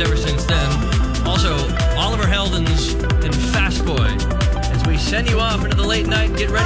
ever since then. Also, Oliver Heldens and Fast Boy. As we send you off into the late night, get ready